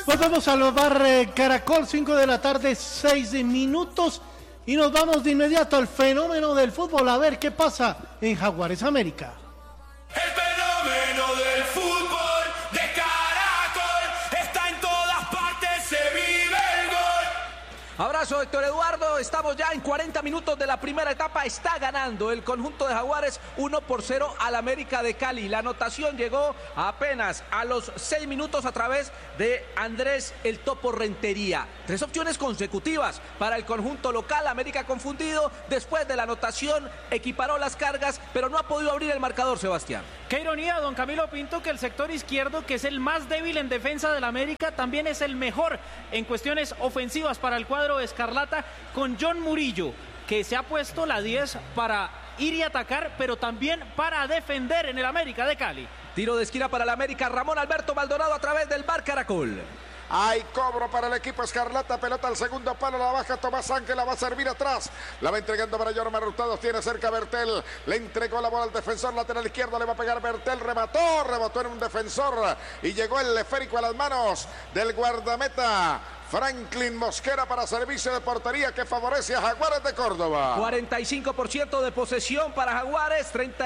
Volvemos a los bar Caracol, 5 de la tarde, 6 minutos. Y nos vamos de inmediato al fenómeno del fútbol. A ver qué pasa en Jaguares América. El fenómeno del fútbol de Caracol está en todas partes, se vive el gol. Abrazo, Héctor Eduardo. Estamos ya en 40 minutos de la primera etapa. Está ganando el conjunto de Jaguares 1-0 al América de Cali. La anotación llegó apenas a los 6 minutos a través de Andrés el Topo Rentería. 3 opciones consecutivas para el conjunto local. América confundido. Después de la anotación equiparó las cargas, pero no ha podido abrir el marcador, Sebastián. Qué ironía, don Camilo Pinto, que el sector izquierdo, que es el más débil en defensa del América, también es el mejor en cuestiones ofensivas para el cuadro escarlata, con John Murillo, que se ha puesto la 10 para ir y atacar, pero también para defender en el América de Cali. Tiro de esquina para el América, Ramón Alberto Maldonado a través del bar Caracol. Hay cobro para el equipo escarlata, pelota al segundo palo, la baja Tomás Ángel, la va a servir atrás, la va entregando para Jorman Hurtado, tiene cerca Bertel, le entregó la bola al defensor lateral izquierdo, le va a pegar Bertel, rebotó en un defensor y llegó el esférico a las manos del guardameta Franklin Mosquera para servicio de portería que favorece a Jaguares de Córdoba. 45% de posesión para Jaguares,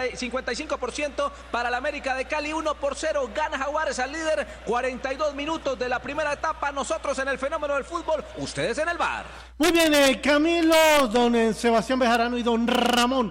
55% para el América de Cali, 1-0, gana Jaguares al líder, 42 minutos de la primera etapa, nosotros en el fenómeno del fútbol, ustedes en el bar. Muy bien, Camilo, don Sebastián Bejarano y don Ramón.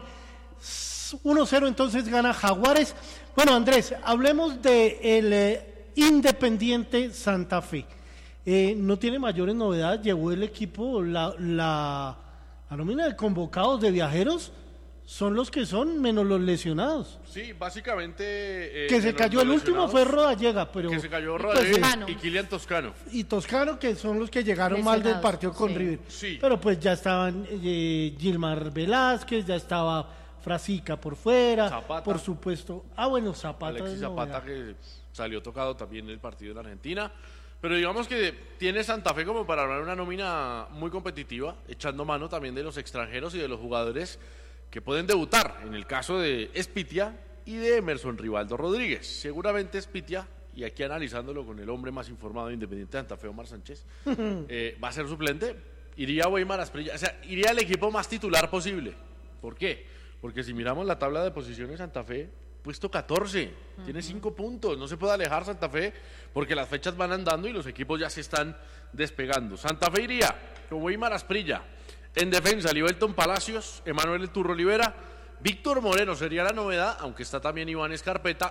1-0 entonces gana Jaguares. Bueno, Andrés, hablemos de el Independiente Santa Fe. No tiene mayores novedades, llegó el equipo, la nómina de convocados de viajeros son los que son, menos los lesionados. Sí, básicamente... que se cayó el último fue Rodallega, pero... Que se cayó Rodallega y Kylian Toscano. Y Toscano, que son los que llegaron mal del partido con River. Sí. Pero pues ya estaban Gilmar Velázquez, ya estaba Frasica por fuera, Zapata. Por supuesto. Zapata. Alexis Zapata, que salió tocado también en el partido en Argentina. Pero digamos que tiene Santa Fe como para armar una nómina muy competitiva, echando mano también de los extranjeros y de los jugadores que pueden debutar, en el caso de Espitia y de Emerson Rivaldo Rodríguez. Seguramente Espitia, y aquí analizándolo con el hombre más informado de Independiente Santa Fe, Omar Sánchez, va a ser suplente, iría Weimar Asprilla, o sea, iría el equipo más titular posible. ¿Por qué? Porque si miramos la tabla de posiciones, Santa Fe puesto 14, tiene 5 puntos, no se puede alejar Santa Fe porque las fechas van andando y los equipos ya se están despegando. Santa Fe iría con Weimar Asprilla, en defensa Libelton Palacios, Emanuel El Turro Olivera, Víctor Moreno sería la novedad, aunque está también Iván Escarpeta.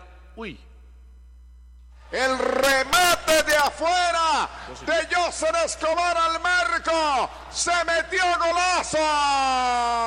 El remate de afuera de Joser Escobar al marco, se metió golazo.